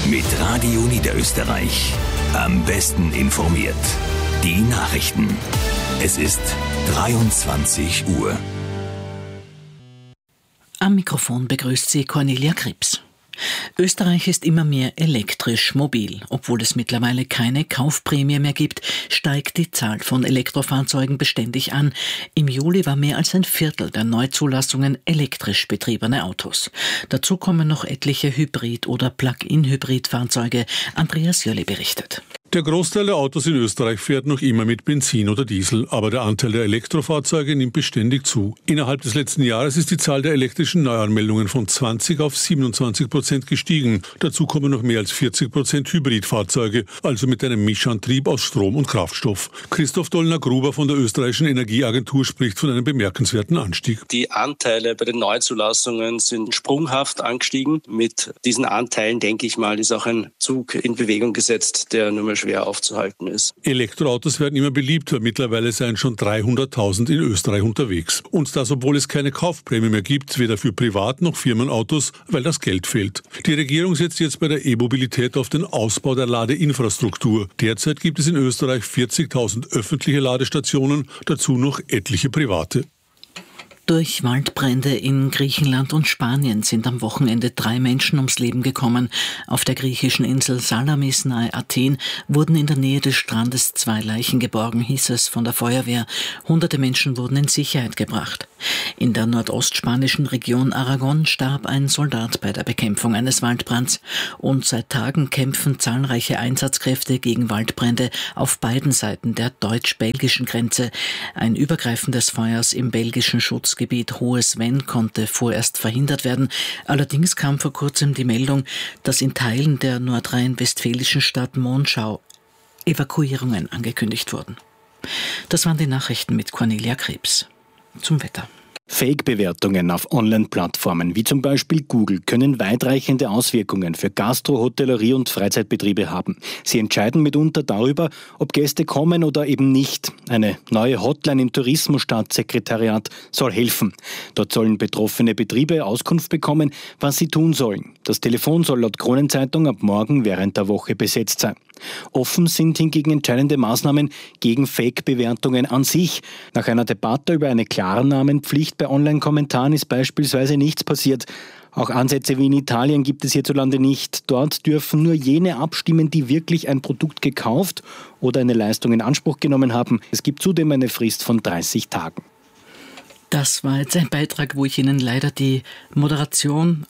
Mit Radio Niederösterreich. Am besten informiert. Die Nachrichten. Es ist 23 Uhr. Am Mikrofon begrüßt sie Cornelia Krebs. Österreich ist immer mehr elektrisch mobil. Obwohl es mittlerweile keine Kaufprämie mehr gibt, steigt die Zahl von Elektrofahrzeugen beständig an. Im Juli war mehr als ein Viertel der Neuzulassungen elektrisch betriebene Autos. Dazu kommen noch etliche Hybrid- oder Plug-in-Hybrid-Fahrzeuge. Andreas Jölle berichtet. Der Großteil der Autos in Österreich fährt noch immer mit Benzin oder Diesel, aber der Anteil der Elektrofahrzeuge nimmt beständig zu. Innerhalb des letzten Jahres ist die Zahl der elektrischen Neuanmeldungen von 20 auf 27% gestiegen. Dazu kommen noch mehr als 40% Hybridfahrzeuge, also mit einem Mischantrieb aus Strom und Kraftstoff. Christoph Dollner-Gruber von der österreichischen Energieagentur spricht von einem bemerkenswerten Anstieg. Die Anteile bei den Neuzulassungen sind sprunghaft angestiegen. Mit diesen Anteilen, denke ich mal, ist auch ein Zug in Bewegung gesetzt, der nur mehr schwer aufzuhalten ist. Elektroautos werden immer beliebter. Mittlerweile seien schon 300.000 in Österreich unterwegs. Und das, obwohl es keine Kaufprämie mehr gibt, weder für Privat- noch Firmenautos, weil das Geld fehlt. Die Regierung setzt jetzt bei der E-Mobilität auf den Ausbau der Ladeinfrastruktur. Derzeit gibt es in Österreich 40.000 öffentliche Ladestationen, dazu noch etliche private. Durch Waldbrände in Griechenland und Spanien sind am Wochenende 3 Menschen ums Leben gekommen. Auf der griechischen Insel Salamis nahe Athen wurden in der Nähe des Strandes 2 Leichen geborgen, hieß es von der Feuerwehr. Hunderte Menschen wurden in Sicherheit gebracht. In der nordostspanischen Region Aragon starb ein Soldat bei der Bekämpfung eines Waldbrands. Und seit Tagen kämpfen zahlreiche Einsatzkräfte gegen Waldbrände auf beiden Seiten der deutsch-belgischen Grenze. Ein Übergreifen des Feuers im belgischen Schutzgebiet Hohes Venn konnte vorerst verhindert werden. Allerdings kam vor kurzem die Meldung, dass in Teilen der nordrhein-westfälischen Stadt Monschau Evakuierungen angekündigt wurden. Das waren die Nachrichten mit Cornelia Krebs. Zum Wetter. Fake-Bewertungen auf Online-Plattformen wie zum Beispiel Google können weitreichende Auswirkungen für Gastro-, Hotellerie- und Freizeitbetriebe haben. Sie entscheiden mitunter darüber, ob Gäste kommen oder eben nicht. Eine neue Hotline im Tourismusstaatssekretariat soll helfen. Dort sollen betroffene Betriebe Auskunft bekommen, was sie tun sollen. Das Telefon soll laut Kronenzeitung ab morgen während der Woche besetzt sein. Offen sind hingegen entscheidende Maßnahmen gegen Fake-Bewertungen an sich. Nach einer Debatte über eine Klarnamenpflicht bei Online-Kommentaren ist beispielsweise nichts passiert. Auch Ansätze wie in Italien gibt es hierzulande nicht. Dort dürfen nur jene abstimmen, die wirklich ein Produkt gekauft oder eine Leistung in Anspruch genommen haben. Es gibt zudem eine Frist von 30 Tagen. Das war jetzt ein Beitrag, wo ich Ihnen leider die Moderation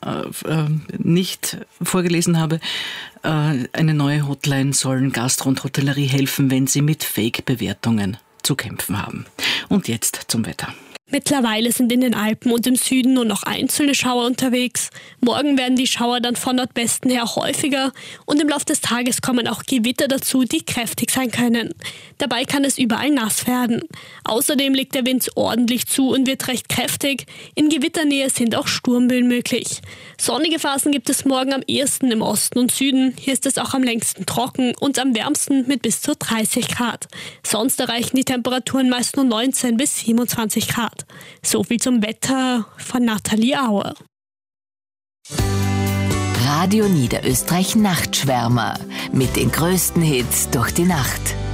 nicht vorgelesen habe. Eine neue Hotline sollen Gastro und Hotellerie helfen, wenn sie mit Fake-Bewertungen zu kämpfen haben. Und jetzt zum Wetter. Mittlerweile sind in den Alpen und im Süden nur noch einzelne Schauer unterwegs. Morgen werden die Schauer dann von Nordwesten her häufiger und im Laufe des Tages kommen auch Gewitter dazu, die kräftig sein können. Dabei kann es überall nass werden. Außerdem legt der Wind ordentlich zu und wird recht kräftig. In Gewitternähe sind auch Sturmböen möglich. Sonnige Phasen gibt es morgen am ehesten im Osten und Süden. Hier ist es auch am längsten trocken und am wärmsten mit bis zu 30 Grad. Sonst erreichen die Temperaturen meist nur 19 bis 27 Grad. So viel zum Wetter von Nathalie Auer. Radio Niederösterreich Nachtschwärmer mit den größten Hits durch die Nacht.